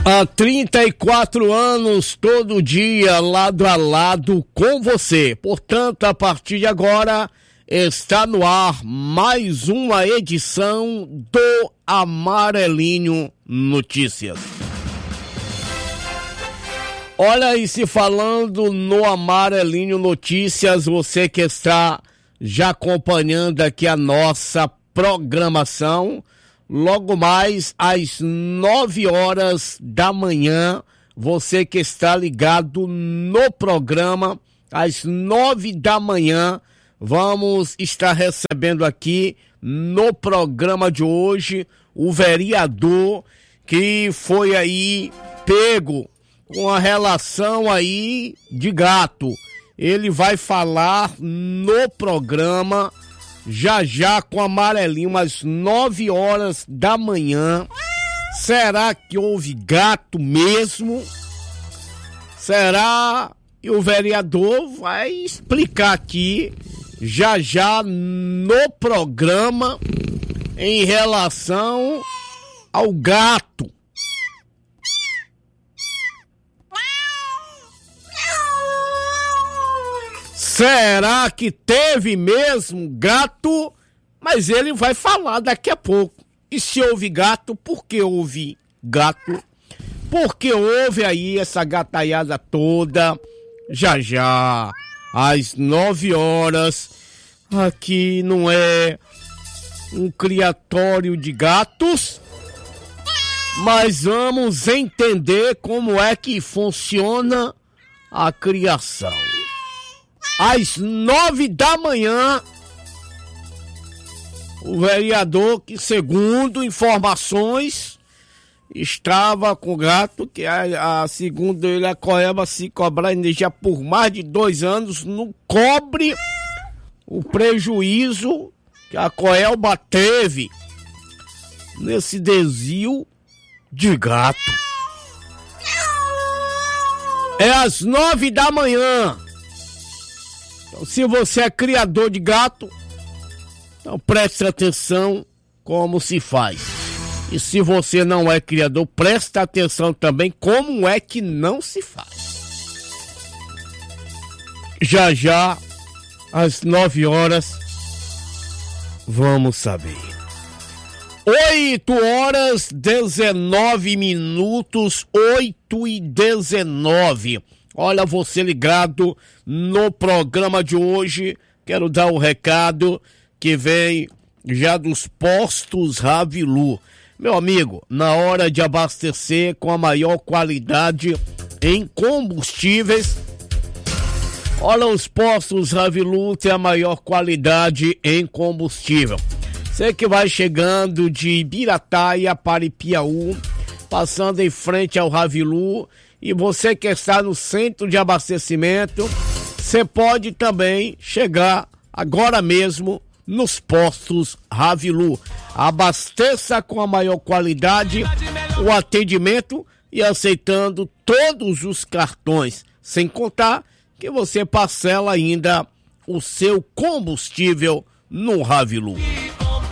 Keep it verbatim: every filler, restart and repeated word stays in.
Há trinta e quatro anos, todo dia, lado a lado com você. Portanto, a partir de agora, está no ar mais uma edição do Amarelinho Notícias. Olha, e se falando no Amarelinho Notícias, você que está já acompanhando aqui a nossa programação, logo mais às nove horas da manhã, você que está ligado no programa, às nove da manhã, vamos estar recebendo aqui no programa de hoje o vereador que foi aí pego com a relação aí de gato. Ele vai falar no programa já já com Amarelinho, às nove horas da manhã. Será que houve gato mesmo? Será? E o vereador vai explicar aqui já já no programa em relação ao gato. Será que teve mesmo gato? Mas ele vai falar daqui a pouco. E se houve gato, por que houve gato? Por que houve aí essa gataiada toda? Já já, às nove horas. Aqui não é um criatório de gatos, mas vamos entender como é que funciona a criação. Às nove da manhã, o vereador, que segundo informações, estava com o gato, que a, a, segundo ele, a Coelba, se cobrar energia por mais de dois anos, não cobre o prejuízo que a Coelba teve nesse desvio de gato. É às nove da manhã. Então, se você é criador de gato, então preste atenção como se faz. E se você não é criador, preste atenção também como é que não se faz. Já já, às nove horas, vamos saber. Oito horas, dezenove minutos, oito e dezenove. Olha, você ligado no programa de hoje, quero dar um recado que vem já dos postos Ravilu. Meu amigo, na hora de abastecer com a maior qualidade em combustíveis, olha, os postos Ravilu tem a maior qualidade em combustível. Você que vai chegando de Ibirataia para Ipiaú, passando em frente ao Ravilu, e você que está no centro de abastecimento, você pode também chegar agora mesmo nos postos Ravilu. Abasteça com a maior qualidade, o atendimento e aceitando todos os cartões, sem contar que você parcela ainda o seu combustível no Ravilu.